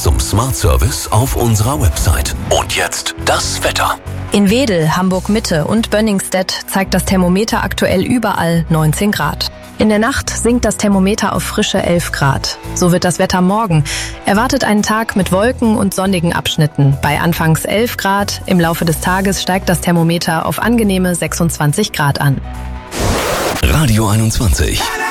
zum Smart Service auf unserer Website. Und jetzt das Wetter. In Wedel, Hamburg-Mitte und Bönningstedt zeigt das Thermometer aktuell überall 19 Grad. In der Nacht sinkt das Thermometer auf frische 11 Grad. So wird das Wetter morgen. Erwartet einen Tag mit Wolken und sonnigen Abschnitten. Bei anfangs 11 Grad, im Laufe des Tages steigt das Thermometer auf angenehme 26 Grad an. Radio 21.